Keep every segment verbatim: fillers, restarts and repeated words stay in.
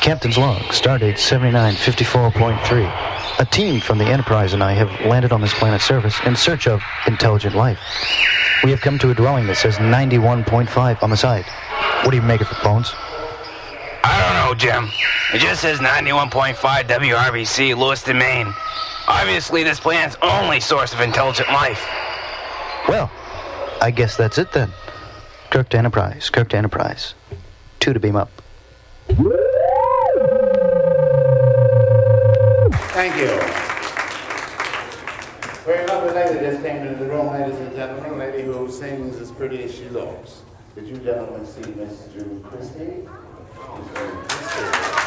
Captain's log, stardate seventy-nine fifty-four point three. A team from the Enterprise and I have landed on this planet's surface in search of intelligent life. We have come to a dwelling that says ninety-one point five on the side. What do you make of it, Bones? I don't know, Jim. It just says ninety-one point five W R B C, Lewiston, Maine. Obviously, this planet's only source of intelligent life. Well, I guess that's it then. Kirk to Enterprise, Kirk to Enterprise. Two to beam up. Thank you. Very lovely lady just came into the room, ladies and gentlemen. A lady who sings as pretty as she looks. Did you gentlemen see Miss June Christie? She's very pretty.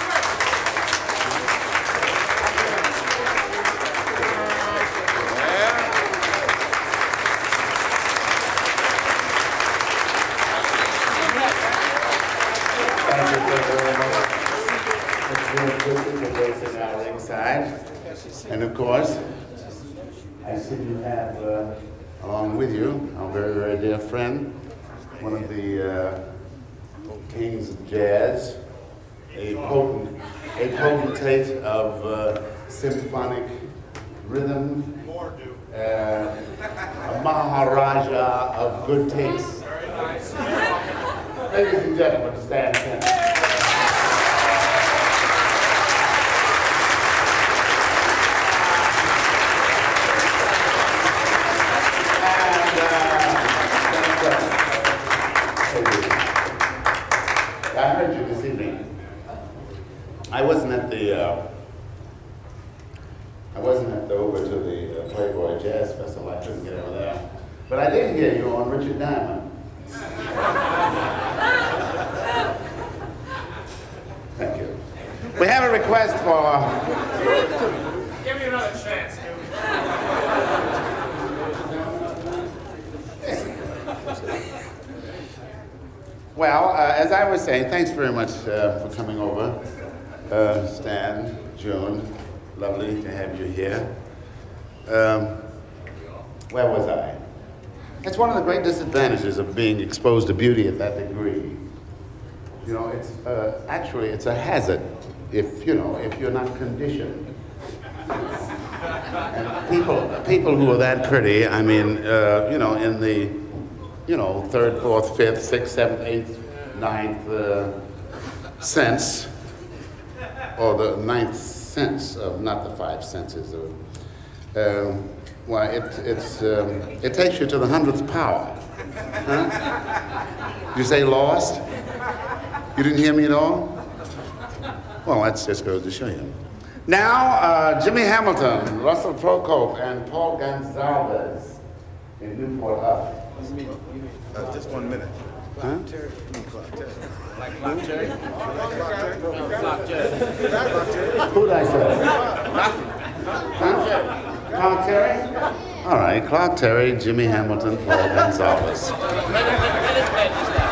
And of course, I see you have, uh, along with you, our very, very dear friend, one of the uh, kings of jazz, a potent, a potentate of uh, symphonic rhythm, uh, a Maharaja of good taste. Ladies and gentlemen, Stan Kenton. I heard you this evening. I wasn't at the uh, I wasn't at the over to the uh, Playboy Jazz Festival. I couldn't get over there, but I did hear you on Richard Diamond. Thank you. We have a request for. Give me another chance. Well, uh, as I was saying, thanks very much uh, for coming over. Uh, Stan, June, lovely to have you here. Um, where was I? That's one of the great disadvantages of being exposed to beauty at that degree. You know, it's uh, actually, it's a hazard if, you know, if you're not conditioned. And people, people who are that pretty, I mean, uh, you know, in the you know, third, fourth, fifth, sixth, seventh, eighth, ninth uh, sense, or the ninth sense of not the five senses. Of, um, why, it, it's, um, it takes you to the hundredth power. Huh? You say lost? You didn't hear me at all? Well, that's just goes to show you. Now, uh, Jimmy Hamilton, Russell Procope, and Paul Gonsalves in Newport Hub. Uh, just one minute. Huh? Terry. Clark Terry. Like Clark Terry? Clark Terry. Who'd I say? Huh? Clark Terry? All right, Clark Terry, Jimmy Hamilton, Paul Gonsalves.